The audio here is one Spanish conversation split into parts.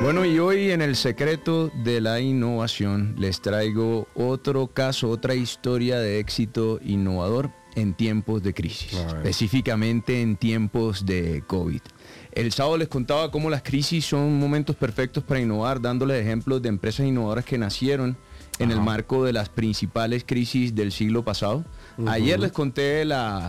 Bueno, y hoy en El Secreto de la Innovación les traigo otro caso, otra historia de éxito innovador en tiempos de crisis, específicamente en tiempos de COVID. El sábado les contaba cómo las crisis son momentos perfectos para innovar, dándoles ejemplos de empresas innovadoras que nacieron en el marco de las principales crisis del siglo pasado. Ayer les conté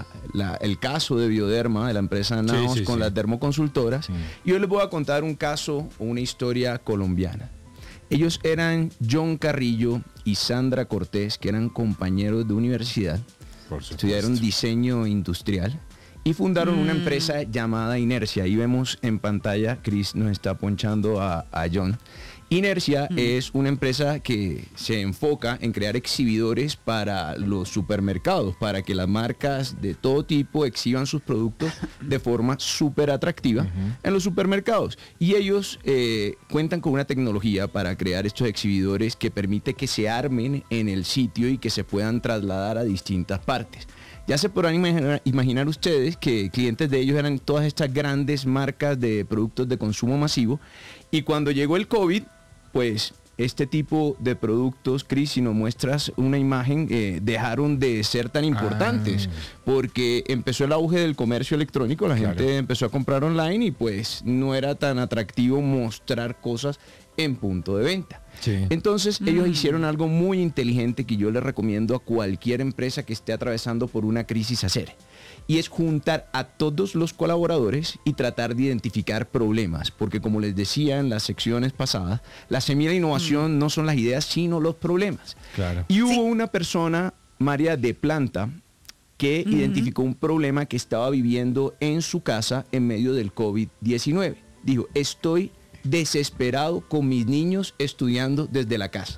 el caso de Bioderma, de la empresa Naos, con las dermoconsultoras. Y hoy les voy a contar un caso o una historia colombiana. Ellos eran John Carrillo y Sandra Cortés, que eran compañeros de universidad. Estudiaron diseño industrial y fundaron una empresa llamada Inercia. Ahí vemos en pantalla, Chris nos está ponchando a John. Inercia es una empresa que se enfoca en crear exhibidores para los supermercados, para que las marcas de todo tipo exhiban sus productos de forma súper atractiva en los supermercados. Y ellos cuentan con una tecnología para crear estos exhibidores que permite que se armen en el sitio y que se puedan trasladar a distintas partes. Ya se podrán imaginar ustedes que clientes de ellos eran todas estas grandes marcas de productos de consumo masivo. Y cuando llegó el COVID, pues este tipo de productos, Chris, si nos muestras una imagen, dejaron de ser tan importantes porque empezó el auge del comercio electrónico, la gente empezó a comprar online y pues no era tan atractivo mostrar cosas en punto de venta. Entonces ellos hicieron algo muy inteligente que yo les recomiendo a cualquier empresa que esté atravesando por una crisis hacer. Y es juntar a todos los colaboradores y tratar de identificar problemas, porque como les decía en las secciones pasadas, la semilla de innovación no son las ideas, sino los problemas. Y hubo una persona, María de planta, que identificó un problema que estaba viviendo en su casa en medio del COVID-19. Dijo, estoy desesperado con mis niños estudiando desde la casa.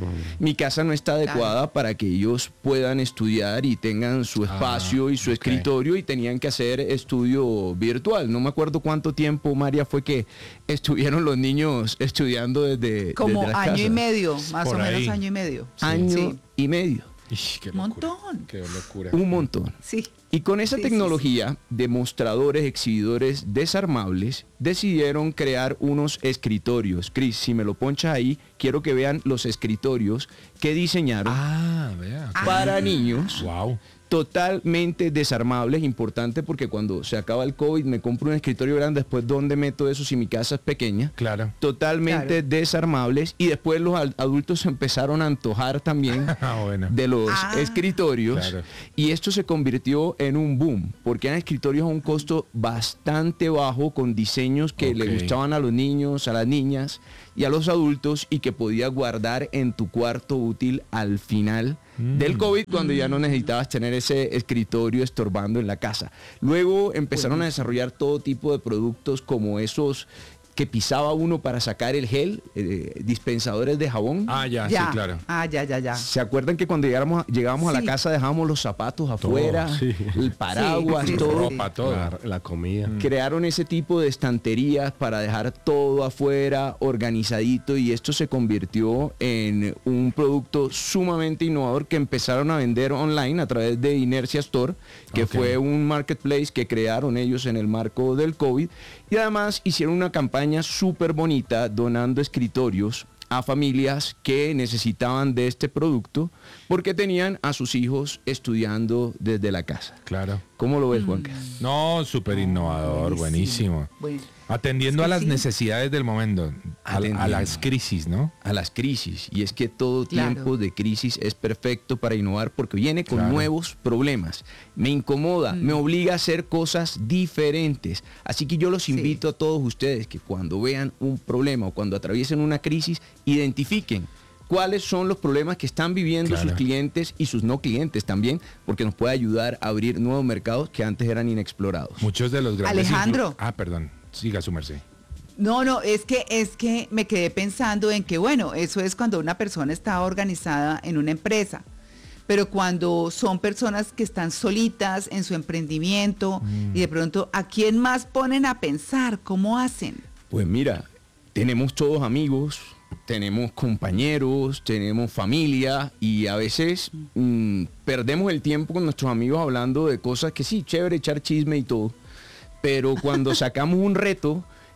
Mi casa no está adecuada para que ellos puedan estudiar y tengan su espacio y su escritorio y tenían que hacer estudio virtual. No me acuerdo cuánto tiempo, María, fue que estuvieron los niños estudiando desde como desde las año casas. Y medio, más Por o menos ahí. año y medio. Año y medio. Qué Un montón. Qué locura. Un montón. Sí. Y con esa tecnología de mostradores, exhibidores desarmables, decidieron crear unos escritorios. Chris, si me lo ponchas ahí, quiero que vean los escritorios que diseñaron Vea. para niños. Wow. Totalmente desarmables, importante porque cuando se acaba el COVID me compro un escritorio grande, después ¿dónde meto eso si mi casa es pequeña? Claro. Totalmente desarmables y después los adultos se empezaron a antojar también de los escritorios y esto se convirtió en un boom porque eran escritorios a un costo bastante bajo con diseños que le gustaban a los niños, a las niñas y a los adultos y que podías guardar en tu cuarto útil al final del COVID cuando ya no necesitabas tener ese escritorio estorbando en la casa. Luego empezaron a desarrollar todo tipo de productos como esos que pisaba uno para sacar el gel, dispensadores de jabón. Sí, claro. Ya. ¿Se acuerdan que cuando llegábamos a la casa dejábamos los zapatos afuera, el paraguas, todo? Ropa, todo. La comida. Crearon ese tipo de estanterías para dejar todo afuera organizadito y esto se convirtió en un producto sumamente innovador que empezaron a vender online a través de Inercia Store, que fue un marketplace que crearon ellos en el marco del COVID y además hicieron una campaña súper bonita donando escritorios a familias que necesitaban de este producto porque tenían a sus hijos estudiando desde la casa. Claro. ¿Cómo lo ves, Juanca? No, súper innovador, buenísimo. Bueno, Atendiendo a las necesidades del momento, a Atendiendo. las crisis, ¿no? A las crisis. Y es que todo Claro. tiempo de crisis es perfecto para innovar porque viene con nuevos problemas. Me incomoda, me obliga a hacer cosas diferentes. Así que yo los invito a todos ustedes que cuando vean un problema o cuando atraviesen una crisis, identifiquen cuáles son los problemas que están viviendo sus clientes y sus no clientes también, porque nos puede ayudar a abrir nuevos mercados que antes eran inexplorados. Muchos de los grandes... Alejandro. Perdón. Siga su merced. No, es que me quedé pensando en que, bueno, eso es cuando una persona está organizada en una empresa, pero cuando son personas que están solitas en su emprendimiento y de pronto, ¿a quién más ponen a pensar? ¿Cómo hacen? Pues mira, tenemos todos amigos, tenemos compañeros, tenemos familia y a veces perdemos el tiempo con nuestros amigos hablando de cosas que sí, chévere, echar chisme y todo, pero cuando sacamos un reto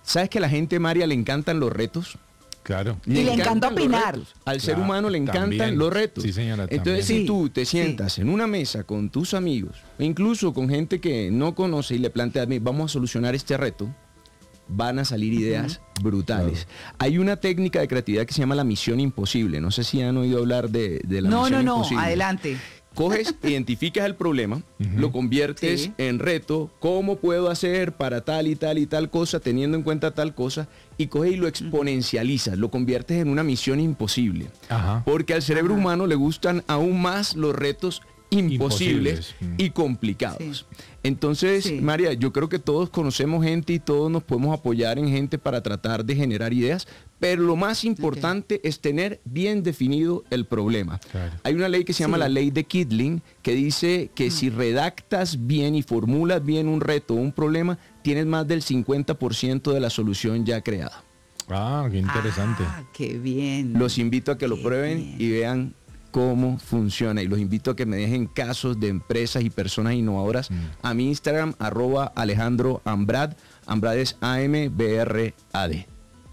¿Sabes que a la gente, María, le encantan los retos? Claro. Y le encanta encantan los opinar. retos. Al ser Claro, humano le encantan también. los retos. Sí, señora, Entonces, también. si tú te sientas en una mesa con tus amigos, o incluso con gente que no conoce y le planteas, vamos a solucionar este reto, van a salir ideas brutales. Hay una técnica de creatividad que se llama la misión imposible. No sé si han oído hablar de la misión imposible. Adelante. Coges, identificas el problema, lo conviertes Sí. en reto, ¿cómo puedo hacer para tal y tal y tal cosa, teniendo en cuenta tal cosa? Y coges y lo exponencializas, lo conviertes en una misión imposible. Ajá. Porque al cerebro humano le gustan aún más los retos imposibles y complicados. Sí. Entonces, Sí. María, yo creo que todos conocemos gente y todos nos podemos apoyar en gente para tratar de generar ideas, pero lo más importante es tener bien definido el problema. Claro. Hay una ley que se llama la ley de Kidling, que dice que si redactas bien y formulas bien un reto o un problema, tienes más del 50% de la solución ya creada. Ah, qué interesante. Ah, qué bien. Los invito a que lo Qué prueben bien. y vean cómo funciona. Y los invito a que me dejen casos de empresas y personas innovadoras a mi Instagram, @Alejandro Ambrad. Ambrad es AMBRAD.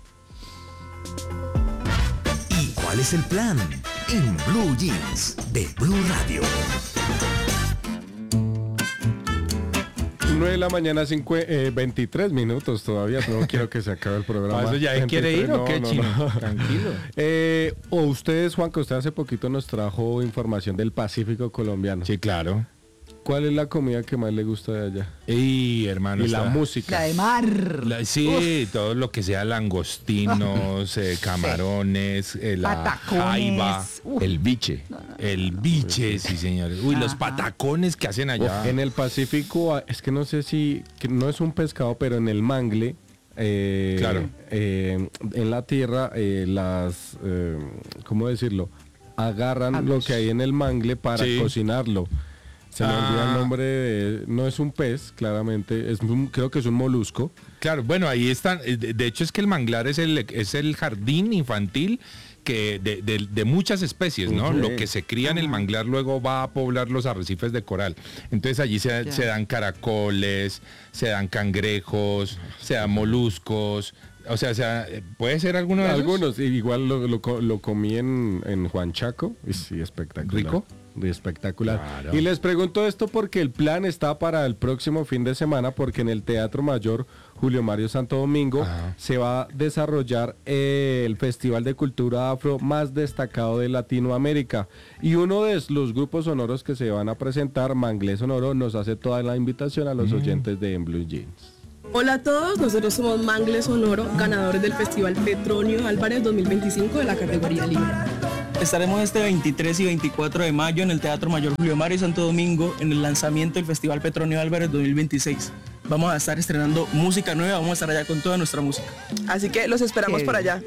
¿Y cuál es el plan? En Blue Jeans de Blue Radio. 9 de la mañana, 23 minutos todavía. No quiero que se acabe el programa. ¿Eso ya quiere ir o qué, No, Chino? no. Tranquilo. O ustedes, Juan, que usted hace poquito nos trajo información del Pacífico colombiano. Sí, claro. ¿Cuál es la comida que más le gusta de allá? Y hermano. Y la música. La de mar. Sí, todo lo que sea langostinos, camarones, la Patacones. jaiba, Uf. El biche. el biche, sí señores. Uy, los Ajá. patacones que hacen allá. En el Pacífico, es que no sé si, que no es un pescado, pero en el mangle, Claro. en la tierra, ¿cómo decirlo? Agarran lo que hay en el mangle para Sí. cocinarlo. Se me olvida el nombre no es un pez, claramente, creo que es un molusco. Claro, bueno, ahí están. De hecho es que el manglar es el jardín infantil que de muchas especies, ¿no? Ok. Lo que se cría en el manglar luego va a poblar los arrecifes de coral. Entonces allí se dan caracoles, se dan cangrejos, se dan moluscos. O sea, ¿puede ser alguno de esos? Algunos, igual lo comí en Juan Chaco, y sí, espectacular. ¿Rico? Espectacular. Claro. Y les pregunto esto porque el plan está para el próximo fin de semana, porque en el Teatro Mayor Julio Mario Santo Domingo Ajá. se va a desarrollar el Festival de Cultura Afro más destacado de Latinoamérica. Y uno de los grupos sonoros que se van a presentar, Manglé Sonoro, nos hace toda la invitación a los oyentes de En Blue Jeans. Hola a todos, nosotros somos Mangle Sonoro, ganadores del Festival Petronio Álvarez 2025 de la categoría libre. Estaremos este 23 y 24 de mayo en el Teatro Mayor Julio Mario Santo Domingo en el lanzamiento del Festival Petronio Álvarez 2026. Vamos a estar estrenando música nueva, vamos a estar allá con toda nuestra música. Así que los esperamos Qué por allá.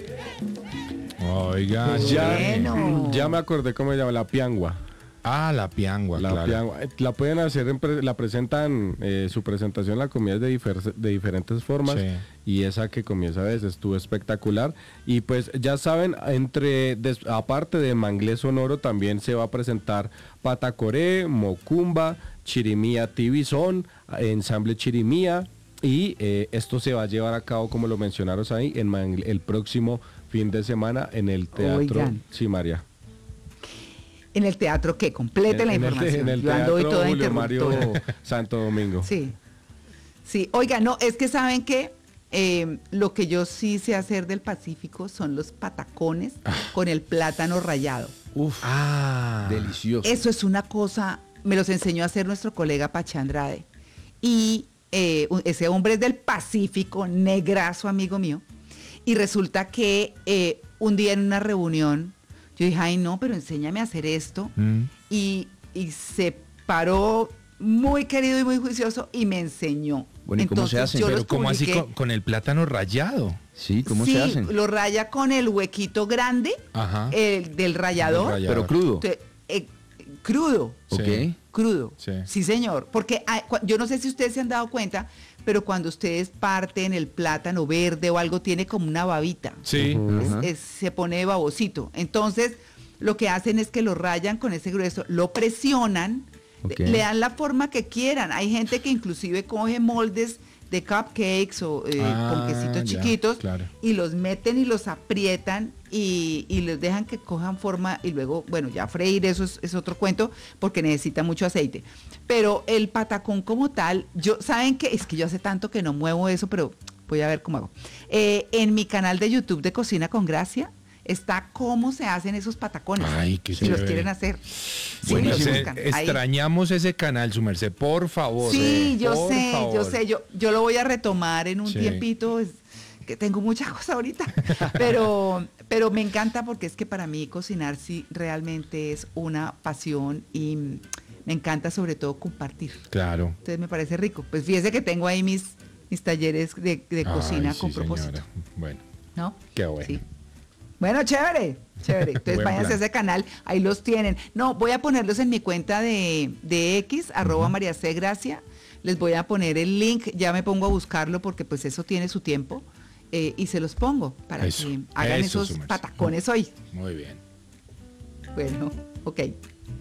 Oiga, Bueno. Ya me acordé cómo se llama, la piangua. Ah, la piangua, La claro. piangua. La pueden hacer, la presentan, su presentación la comida es de diferentes formas, Sí. y esa que comienza a veces estuvo espectacular. Y pues ya saben, aparte de Manglé Sonoro también se va a presentar Patacoré, Mocumba, Chirimía Tibizón, Ensamble Chirimía, y esto se va a llevar a cabo, como lo mencionaron ahí, en el próximo fin de semana en el Teatro. Oigan. Sí, María. En el teatro, ¿qué? Complete la información. En el Yo ando hoy Teatro toda Julio Mario interruptora. Santo Domingo. Sí. Sí, oiga, no, es que saben que lo que yo sí sé hacer del Pacífico son los patacones con el plátano rallado. Uf, delicioso. Eso es una cosa, me los enseñó a hacer nuestro colega Pacha Andrade. Y ese hombre es del Pacífico, negrazo amigo mío. Y resulta que un día en una reunión, yo dije, ay no, pero enséñame a hacer esto. Y se paró muy querido y muy juicioso y me enseñó. Bueno, ¿y cómo se hace? yo Pero los ¿cómo así publiqué. con el plátano rayado? Sí, ¿cómo Sí, se hacen? lo raya con el huequito grande Ajá. del rallador. Del rallador. Pero crudo. Crudo. Sí. Ok. Crudo. Sí. Sí, señor. Porque yo no sé si ustedes se han dado cuenta, pero cuando ustedes parten el plátano verde o algo, tiene como una babita. Sí. Ajá. Se pone babosito. Entonces, lo que hacen es que lo rayan con ese grueso, lo presionan, Ok. le dan la forma que quieran. Hay gente que inclusive coge moldes de cupcakes o ponquecitos chiquitos, claro. y los meten y los aprietan y les dejan que cojan forma y luego, bueno, ya freír eso es otro cuento porque necesita mucho aceite. Pero el patacón como tal, ¿saben qué? Es que yo hace tanto que no muevo eso, pero voy a ver cómo hago. En mi canal de YouTube de Cocina con Gracia está cómo se hacen esos patacones. Ay, qué si los chévere. quieren hacer. Sí, Bueno, los buscan. extrañamos ese canal, su merced, por favor. Sí, yo por sé, favor. yo lo voy a retomar en un Sí. tiempito, que tengo muchas cosas ahorita, pero me encanta porque es que para mí cocinar sí realmente es una pasión y me encanta sobre todo compartir. Claro. Entonces me parece rico. Pues fíjese que tengo ahí mis talleres de cocina Ay, con sí, propósito. señora. Bueno, ¿No? qué bueno. Sí. Bueno, chévere. Entonces Buen váyanse plan. a ese canal, ahí los tienen. No, voy a ponerlos en mi cuenta de X, @María C. Gracia. Les voy a poner el link, ya me pongo a buscarlo porque pues eso tiene su tiempo. Y se los pongo para Eso, que hagan eso, esos su merced. patacones hoy. Muy bien. Bueno, ok. El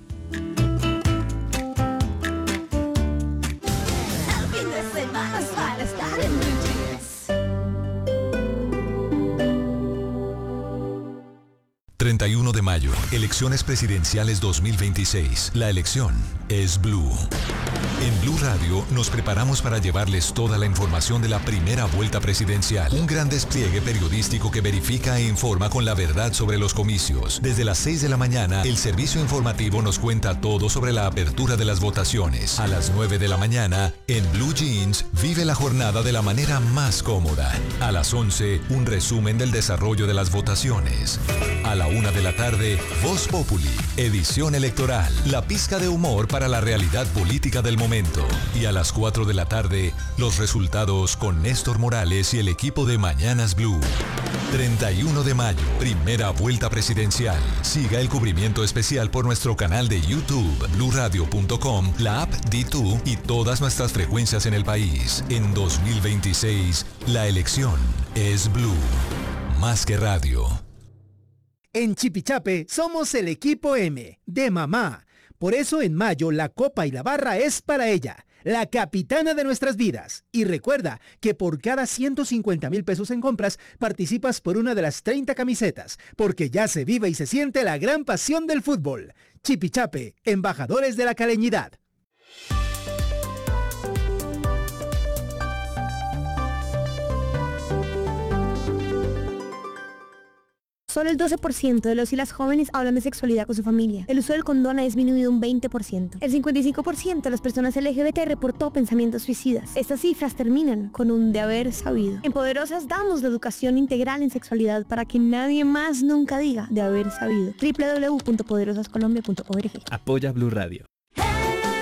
fin de semana es para estar en Blue Jeans. 31 de mayo, elecciones presidenciales 2026. La elección es Blue. En Blue Radio nos preparamos para llevarles toda la información de la primera vuelta presidencial. Un gran despliegue periodístico que verifica e informa con la verdad sobre los comicios. Desde las 6 de la mañana, el servicio informativo nos cuenta todo sobre la apertura de las votaciones. A las 9 de la mañana, en Blue Jeans, vive la jornada de la manera más cómoda. A las 11, un resumen del desarrollo de las votaciones. A la 1 de la tarde, Voz Populi, edición electoral, la pizca de humor para la realidad política del momento. Y a las 4 de la tarde, los resultados con Néstor Morales y el equipo de Mañanas Blue. 31 de mayo, primera vuelta presidencial. Siga el cubrimiento especial por nuestro canal de YouTube, bluradio.com, la app D2 y todas nuestras frecuencias en el país. En 2026, la elección es Blue. Más que radio. En Chipichape somos el equipo M, de mamá. Por eso en mayo la copa y la barra es para ella, la capitana de nuestras vidas. Y recuerda que por cada 150,000 pesos en compras participas por una de las 30 camisetas, porque ya se vive y se siente la gran pasión del fútbol. Chipichape, embajadores de la caleñidad. Solo el 12% de los y las jóvenes hablan de sexualidad con su familia. El uso del condón ha disminuido un 20%. El 55% de las personas LGBT reportó pensamientos suicidas. Estas cifras terminan con un de haber sabido. En Poderosas damos la educación integral en sexualidad para que nadie más nunca diga de haber sabido. www.poderosascolombia.org. Apoya Blue Radio.